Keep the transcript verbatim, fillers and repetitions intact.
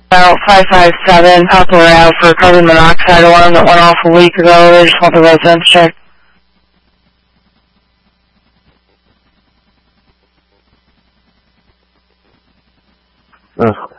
About five five seven, Poplar Ave for a carbon monoxide alarm that went off a week ago. They just want the residents checked. Ugh.